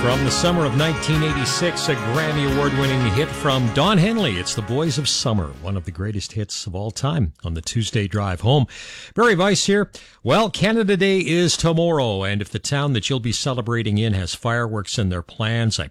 From the summer of 1986, a Grammy Award-winning hit from Don Henley. It's The Boys of Summer, one of the greatest hits of all time on the Tuesday drive home. Barry Weiss here. Well, Canada Day is tomorrow, and if the town that you'll be celebrating in has fireworks in their plans, I